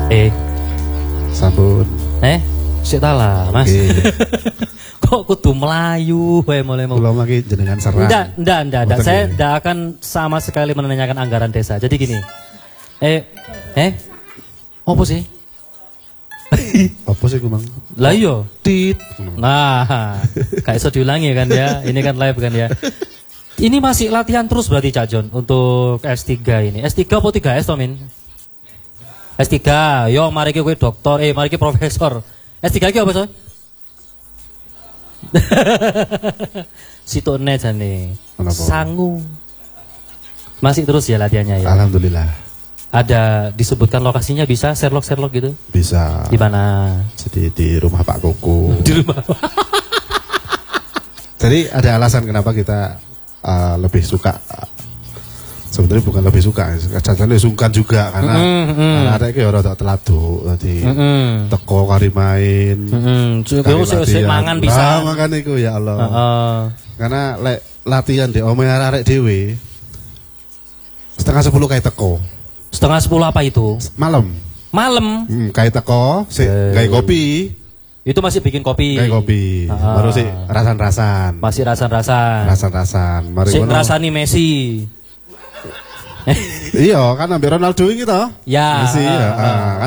Sampun. Sik ta lah, Mas. Okay. Kok kudu melayu wae mulai mau. Kula maki jenengan serang. Enggak. Saya enggak akan sama sekali menanyakan anggaran desa. Jadi gini. Apa sih? Apa sih Kumang? Lah iya, tit. Nah, kayak iso diulangi kan ya. Ini kan live kan ya. Ini masih latihan terus berarti Cak Jon untuk S3 ini. S3 apa 3S to Min? S3. Yo mari ki kowe dokter, mari ki profesor. S3 ki apa so? Situ net jane. Sangu. Masih terus ya latihannya ya. Alhamdulillah. Ada disebutkan lokasinya bisa Sherlock gitu? Bisa. Di mana? Jadi di rumah Pak Koko. Di rumah. Jadi ada alasan kenapa kita lebih suka. Sebenarnya bukan lebih suka, kadang-kadang sungkan juga karena ada yang rada teladuk tadi teko kari main, sik mangan bisa. Makan iku ya Allah. Karena latihan di omah arek dhewe 9:30 kayak teko. 9:30 apa itu? Malam. Kayak teko, kayak kopi. Itu masih bikin kopi. Kayak kopi. Baru sih rasan-rasan. Masih rasan-rasan. Rasan-rasan. Mari sik ngrasani Messi. Iya kan ambil Ronaldo ini toh. Ya. Messi ya.